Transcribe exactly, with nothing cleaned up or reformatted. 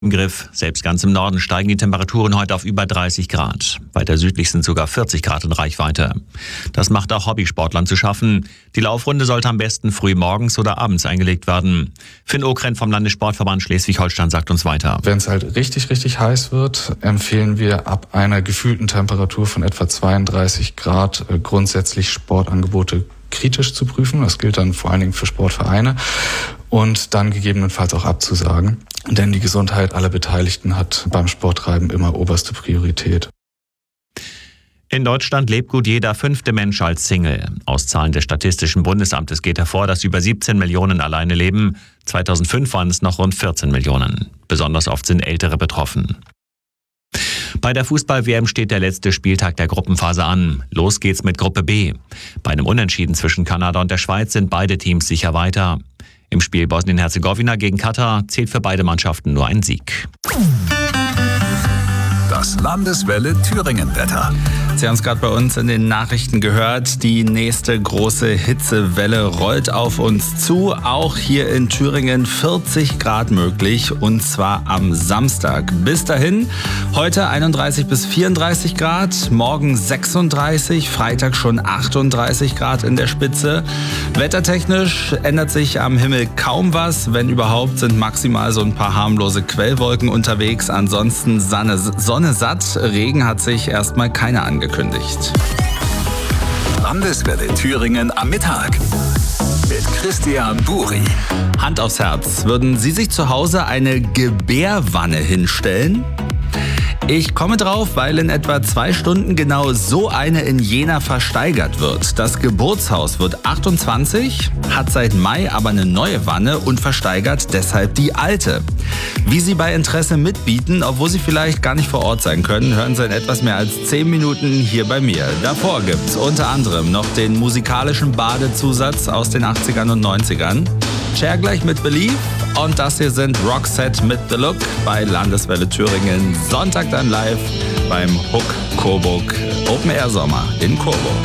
Im Griff. Selbst ganz im Norden steigen die Temperaturen heute auf über dreißig Grad. Weiter südlich sind sogar vierzig Grad in Reichweite. Das macht auch Hobbysportlern zu schaffen. Die Laufrunde sollte am besten früh morgens oder abends eingelegt werden. Finn Okren vom Landessportverband Schleswig-Holstein sagt uns weiter. Wenn es halt richtig, richtig heiß wird, empfehlen wir ab einer gefühlten Temperatur von etwa zweiunddreißig Grad grundsätzlich Sportangebote kritisch zu prüfen. Das gilt dann vor allen Dingen für Sportvereine und dann gegebenenfalls auch abzusagen. Denn die Gesundheit aller Beteiligten hat beim Sporttreiben immer oberste Priorität. In Deutschland lebt gut jeder fünfte Mensch als Single. Aus Zahlen des Statistischen Bundesamtes geht hervor, dass über siebzehn Millionen alleine leben. zweitausendfünf waren es noch rund vierzehn Millionen. Besonders oft sind Ältere betroffen. Bei der Fußball-W M steht der letzte Spieltag der Gruppenphase an. Los geht's mit Gruppe B. Bei einem Unentschieden zwischen Kanada und der Schweiz sind beide Teams sicher weiter. Im Spiel Bosnien-Herzegowina gegen Katar zählt für beide Mannschaften nur ein Sieg. Das Landeswelle Thüringen-Wetter. Sie haben es gerade bei uns in den Nachrichten gehört. Die nächste große Hitzewelle rollt auf uns zu. Auch hier in Thüringen vierzig Grad möglich und zwar am Samstag. Bis dahin heute einunddreißig bis vierunddreißig Grad, morgen sechsunddreißig, Freitag schon achtunddreißig Grad in der Spitze. Wettertechnisch ändert sich am Himmel kaum was. Wenn überhaupt, sind maximal so ein paar harmlose Quellwolken unterwegs. Ansonsten Sonne, Sonne satt. Regen hat sich erstmal keiner angekündigt. Landeswelle Thüringen am Mittag mit Christian Buri. Hand aufs Herz. Würden Sie sich zu Hause eine Gebärwanne hinstellen? Ich komme drauf, weil in etwa zwei Stunden genau so eine in Jena versteigert wird. Das Geburtshaus wird achtundzwanzig, hat seit Mai aber eine neue Wanne und versteigert deshalb die alte. Wie Sie bei Interesse mitbieten, obwohl Sie vielleicht gar nicht vor Ort sein können, hören Sie in etwas mehr als zehn Minuten hier bei mir. Davor gibt's unter anderem noch den musikalischen Badezusatz aus den achtzigern und neunzigern. Cher gleich mit Believe und das hier sind Roxette mit The Look bei Landeswelle Thüringen. Sonntag dann live beim Hook Coburg Open Air Sommer in Coburg.